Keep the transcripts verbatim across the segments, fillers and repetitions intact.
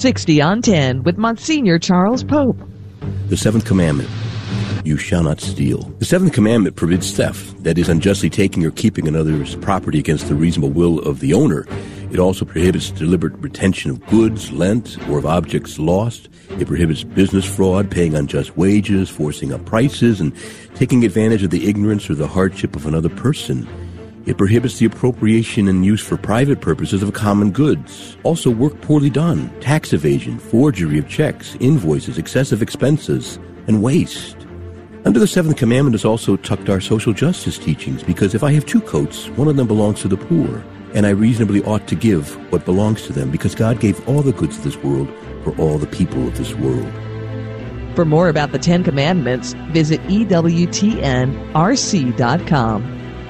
sixty on ten with Monsignor Charles Pope. The seventh commandment, you shall not steal. The seventh commandment forbids theft, that is, unjustly taking or keeping another's property against the reasonable will of the owner. It also prohibits deliberate retention of goods lent or of objects lost. It prohibits business fraud, paying unjust wages, forcing up prices, and taking advantage of the ignorance or the hardship of another person. It prohibits the appropriation and use for private purposes of common goods. Also, work poorly done, tax evasion, forgery of checks, invoices, excessive expenses, and waste. Under the seventh commandment is also tucked our social justice teachings, because if I have two coats, one of them belongs to the poor, and I reasonably ought to give what belongs to them, because God gave all the goods of this world for all the people of this world. For more about the Ten Commandments, visit E W T N R C dot com.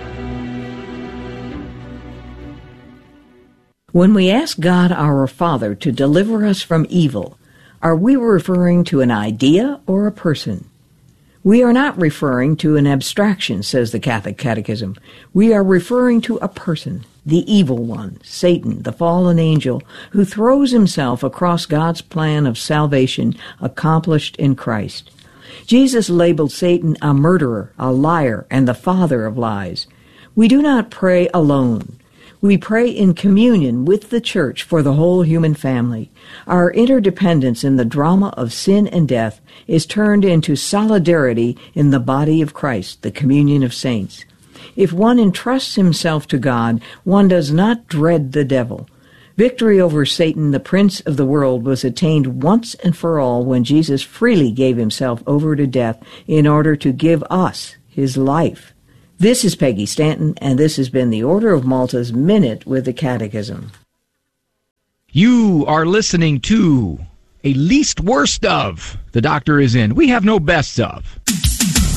When we ask God our Father to deliver us from evil, are we referring to an idea or a person? We are not referring to an abstraction, says the Catholic Catechism. We are referring to a person, the evil one, Satan, the fallen angel, who throws himself across God's plan of salvation accomplished in Christ. Jesus labeled Satan a murderer, a liar, and the father of lies. We do not pray alone. We pray in communion with the Church for the whole human family. Our interdependence in the drama of sin and death is turned into solidarity in the body of Christ, the communion of saints. If one entrusts himself to God, one does not dread the devil. Victory over Satan, the prince of the world, was attained once and for all when Jesus freely gave himself over to death in order to give us his life. This is Peggy Stanton, and this has been the Order of Malta's Minute with the Catechism. You are listening to a least worst of. The doctor is in. We have no best of.